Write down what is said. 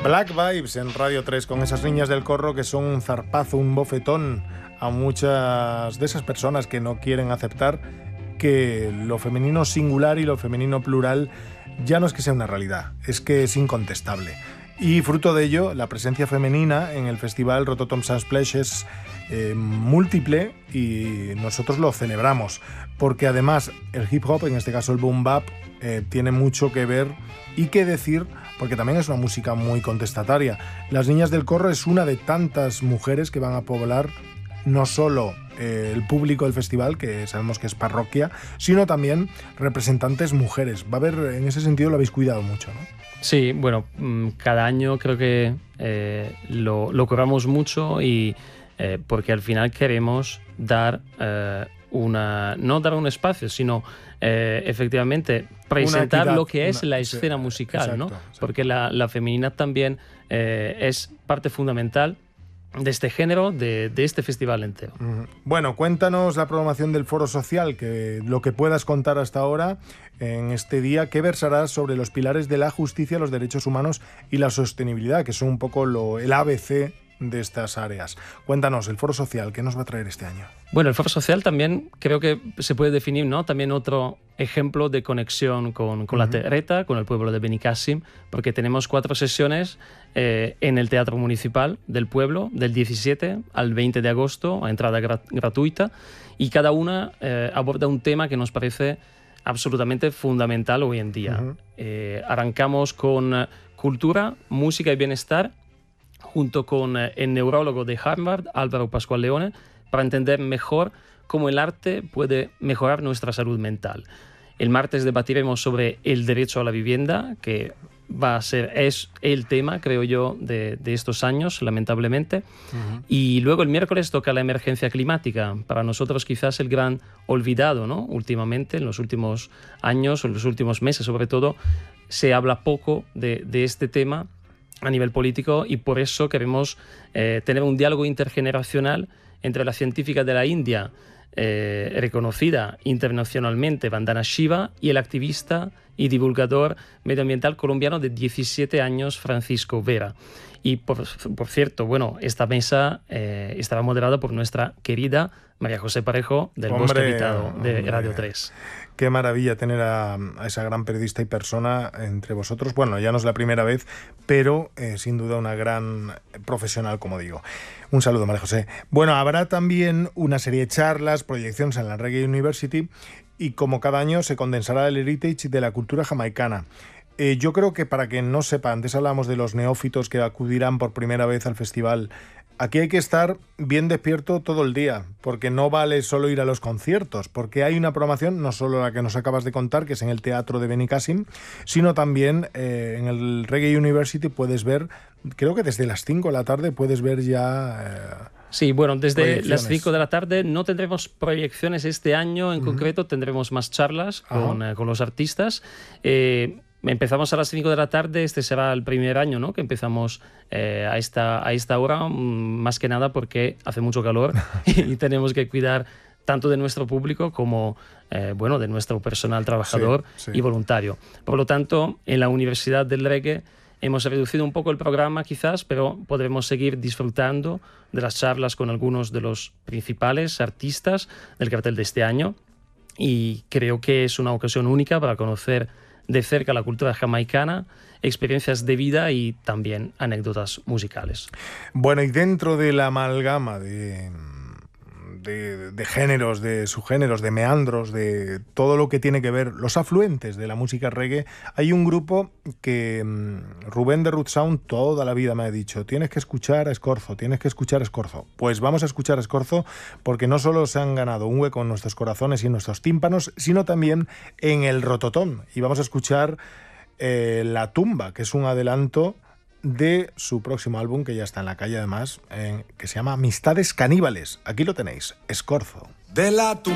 Black Vibes en Radio 3 con esas niñas del corro que son un zarpazo, un bofetón a muchas de esas personas que no quieren aceptar que lo femenino singular y lo femenino plural ya no es que sea una realidad, es que es incontestable. Y fruto de ello, la presencia femenina en el festival Rototom Sunsplash es múltiple y nosotros lo celebramos, porque además el hip hop, en este caso el boom bap, tiene mucho que ver y que decir, porque también es una música muy contestataria. Las Niñas del Corro es una de tantas mujeres que van a poblar no solo el público del festival, que sabemos que es parroquia, sino también representantes mujeres. Va a haber, en ese sentido lo habéis cuidado mucho, ¿no? Sí, bueno, cada año creo que lo curamos mucho y porque al final queremos dar no dar un espacio, sino efectivamente presentar lo que es la escena musical, exacto, ¿no? Exacto. Porque la feminidad también es parte fundamental de este género, de este festival entero. Bueno, cuéntanos la programación del Foro Social, que lo que puedas contar hasta ahora en este día, que versará sobre los pilares de la justicia, los derechos humanos y la sostenibilidad, que son un poco el ABC de estas áreas. Cuéntanos, el Foro Social, ¿qué nos va a traer este año? Bueno, el Foro Social también creo que se puede definir, ¿no? También otro ejemplo de conexión con la Terreta, con el pueblo de Benicàssim, porque tenemos 4 sesiones en el Teatro Municipal del pueblo, del 17 al 20 de agosto, a entrada gratuita, y cada una aborda un tema que nos parece absolutamente fundamental hoy en día. Arrancamos con cultura, música y bienestar, junto con el neurólogo de Harvard, Álvaro Pascual Leone, para entender mejor cómo el arte puede mejorar nuestra salud mental. El martes debatiremos sobre el derecho a la vivienda, que es el tema, creo yo, de estos años, lamentablemente. Y luego el miércoles toca la emergencia climática, para nosotros quizás el gran olvidado, ¿no? Últimamente, en los últimos años, o en los últimos meses sobre todo, se habla poco de este tema a nivel político, y por eso queremos tener un diálogo intergeneracional entre la científica de la India, reconocida internacionalmente, Vandana Shiva, y el activista y divulgador medioambiental colombiano de 17 años, Francisco Vera. Y por cierto, bueno, esta mesa estará moderada por nuestra querida María José Parejo, del Bosque Habitado de Radio 3. Qué maravilla tener a esa gran periodista y persona entre vosotros. Bueno, ya no es la primera vez, pero sin duda una gran profesional, como digo. Un saludo, María José. Bueno, habrá también una serie de charlas, proyecciones en la Reggae University, y como cada año se condensará el heritage de la cultura jamaicana. Yo creo que, para quien no sepa, antes hablábamos de los neófitos que acudirán por primera vez al festival. Aquí hay que estar bien despierto todo el día, porque no vale solo ir a los conciertos, porque hay una programación, no solo la que nos acabas de contar, que es en el Teatro de Benicàssim, sino también en el Reggae University puedes ver, creo que desde las 5 de la tarde puedes ver ya... Sí, bueno, desde las 5 de la tarde no tendremos proyecciones este año en concreto, tendremos más charlas con los artistas. Empezamos a las 5 de la tarde, este será el primer año, ¿no?, que empezamos a esta hora, más que nada porque hace mucho calor y tenemos que cuidar tanto de nuestro público como de nuestro personal trabajador y voluntario. Por lo tanto, en la Universidad del Reggae hemos reducido un poco el programa quizás, pero podremos seguir disfrutando de las charlas con algunos de los principales artistas del cartel de este año, y creo que es una ocasión única para conocer de cerca la cultura jamaicana, experiencias de vida y también anécdotas musicales. Bueno, y dentro de la amalgama de géneros, de subgéneros, de meandros, de todo lo que tiene que ver, los afluentes de la música reggae, hay un grupo que Rubén de Root Sound toda la vida me ha dicho: tienes que escuchar a Escorzo, tienes que escuchar a Escorzo. Pues vamos a escuchar a Escorzo, porque no solo se han ganado un hueco en nuestros corazones y en nuestros tímpanos, sino también en el Rototom. Y vamos a escuchar La Tumba, que es un adelanto de su próximo álbum, que ya está en la calle además, que se llama Amistades Caníbales. Aquí lo tenéis, Escorzo. De la tumba